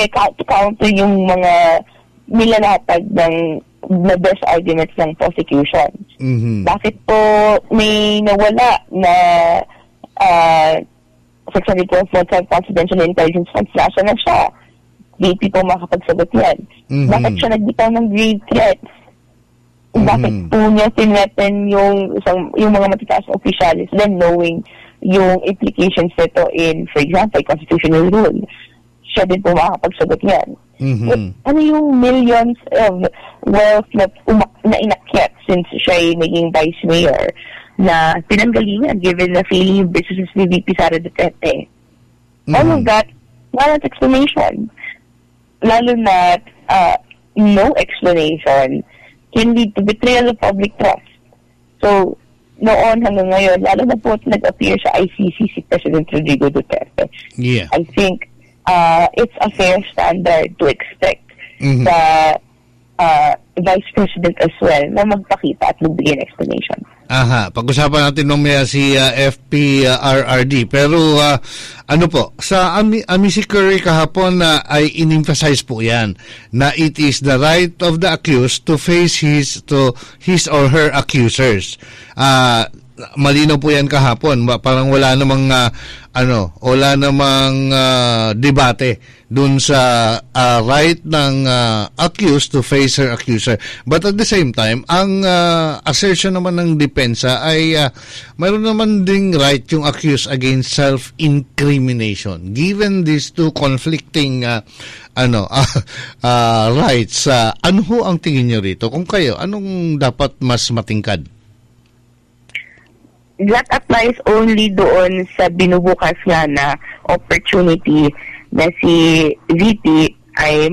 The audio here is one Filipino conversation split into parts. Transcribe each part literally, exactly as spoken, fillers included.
i-counter yung mga nilalatag ng na best arguments ng prosecution. Mm-hmm. Bakit po may nawala na uh, sexually confidential confidential intelligence funds? Nasa na siya? V P po makakapagsagot yan. Mm-hmm. Bakit siya nagbitaw ng grave threats? Mm-hmm. Bakit po niya tinreaten yung, isang, yung mga matitaas na opisyalis, then knowing yung implications nito in, for example, constitutional rule? Siya din po makakapagsagot yan. Mm-hmm. But, ano yung millions of wealth na, umak- na inakyat since siya ay naging vice mayor na pinanggalingan given the failing businesses ni V P Sara Duterte? Mm-hmm. All of that, walang explanation. Lalo na uh, no explanation can lead to betrayal of public trust. So, noon hanggang ngayon, lalo na po nag-appear sa I C C si President Rodrigo Duterte. Yeah. I think uh, it's a fair standard to expect mm-hmm. the uh, Vice President as well na magpakita at magbigay ng explanation. Aha, pag-usapan natin mamaya si uh, F P R R D. Pero uh, ano po, sa Ami Amici Curry kahapon na uh, ay in-emphasize po yan na it is the right of the accused to face his to his or her accusers. Uh, malinaw po yan kahapon. Parang wala namang uh, ano, wala namang uh, debate dun sa uh, right ng uh, accused to face her accuser. But at the same time, ang uh, assertion naman ng depensa ay uh, mayroon naman ding right yung accused against self-incrimination. Given these two conflicting uh, ano uh, uh, rights, uh, ano ho ang tingin nyo rito? Kung kayo, anong dapat mas matingkad? That applies only doon sa binubukas nga na opportunity na si V P ay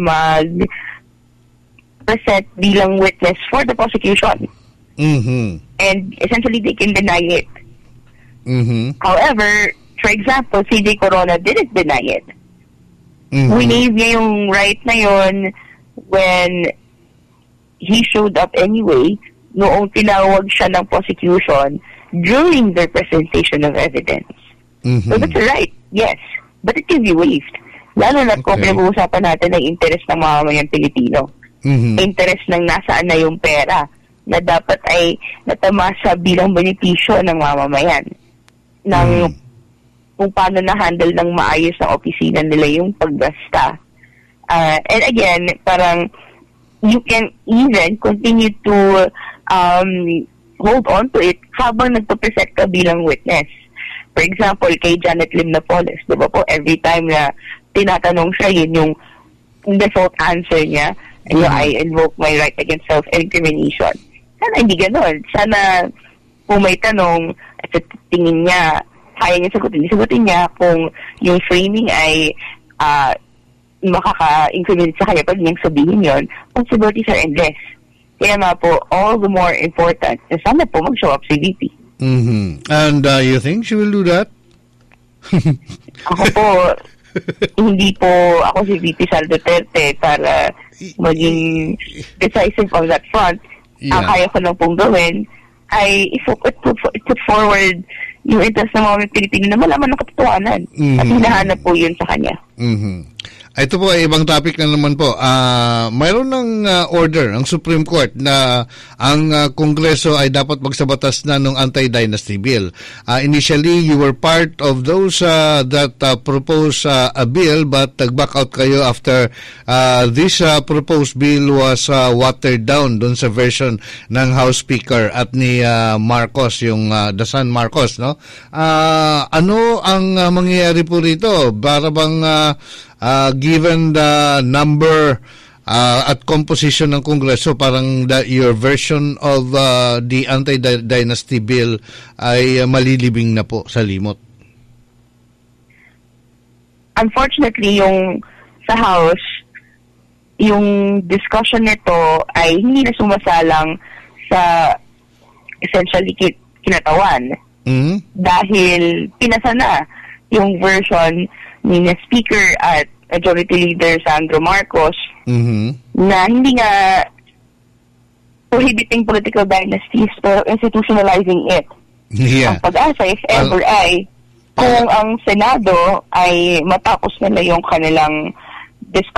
mag-present bilang witness for the prosecution. Mm-hmm. And essentially, they can deny it. Mm-hmm. However, for example, C J Corona didn't deny it. Mm-hmm. Winave niya yung right na yun when he showed up anyway noong tinawag siya ng prosecution during their presentation of evidence. Mm-hmm. So that's a right, yes. But it can be waived. Lalo na kung okay. pinag-uusapan natin ang interest ng mamamayang Pilipino. Mm-hmm. Interest ng nasaan na yung pera na dapat ay natamasa bilang benepisyo ng mamamayan. Ng mm-hmm. kung paano na-handle ng maayos ng opisina nila yung paggasta. Uh, and again, parang you can even continue to um, hold on to it habang nagpapresent ka bilang witness. For example, kay Janet Lim Napoles, di ba po, every time na tinatanong siya, yun yung default answer niya, mm-hmm. I invoke my right against self-incrimination. Sana hindi ganun. Sana kung may tanong, at sa tingin niya, kaya niya sagutin, sagutin niya kung yung framing ay uh, makaka-incriminate sa kanya pag niyang sabihin yun, possibilities are endless. Kaya nga po, all the more important na sana po mag-show up si V P. Mm-hmm. And uh, you think she will do that? Ako po, hindi po ako si V P Sara Duterte para maging decisive on that front. Yeah. Ang kaya ko lang pong gawin ay i-put, put forward yung interest ng mga Pilipino na malaman ng katotohanan. Mm-hmm. At hinahanap po yun sa kanya. Mm-hmm. Ito po ay ibang topic na naman po. Uh, mayroon ng uh, order ang Supreme Court na ang uh, Kongreso ay dapat magsabatas na ng anti-dynasty bill. Uh, initially, you were part of those uh, that uh, proposed uh, a bill but nag-back out kayo after uh, this uh, proposed bill was uh, watered down dun sa version ng House Speaker at ni uh, Marcos, yung uh, Dasan Marcos, no? Uh, ano ang uh, mangyayari po rito? Para bang uh, Uh, given the number uh, at composition ng Kongreso, parang the, your version of uh, the anti-dynasty bill ay uh, malilibing na po sa limot. Unfortunately, yung sa House, yung discussion nito ay hindi na sumasalang sa essentially kinatawan. Mm-hmm. Dahil pinasa na yung version ni na Speaker at Majority Leader Sandro Marcos mm-hmm. na hindi nga prohibiting political dynasties pero institutionalizing it. Yeah. Ang pag-asa, if ever, I'll... ay kung ang Senado ay matapos nila yung kanilang discussion